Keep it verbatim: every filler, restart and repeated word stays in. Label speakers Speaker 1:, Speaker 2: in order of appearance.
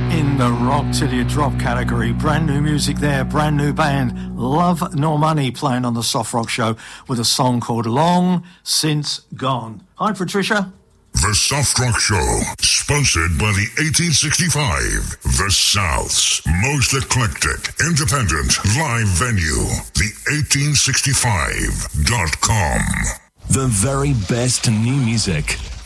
Speaker 1: In the rock till you drop category, brand new music there, brand new band, Love Nor Money, playing on the Soft Rock Show with a song called Long Since Gone. Hi, Patricia.
Speaker 2: The Soft Rock Show, sponsored by the eighteen sixty-five, the South's most eclectic, independent live venue, the eighteen sixty-five dot com.
Speaker 3: The very best new music.